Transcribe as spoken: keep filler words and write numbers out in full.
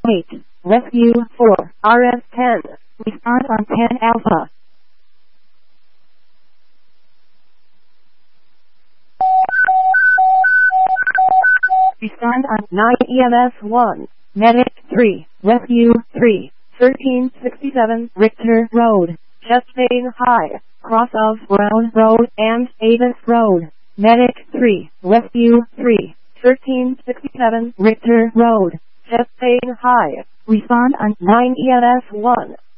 eight, Rescue four, R S ten, respond on ten Alpha. Respond on nine E M S one, Medic three, Rescue three, thirteen sixty-seven Richter Road, Chastain High, cross of Brown Road and Avis Road. Medic three, Rescue three, thirteen sixty-seven Richter Road, Chastain High. Respond on nine E M S one.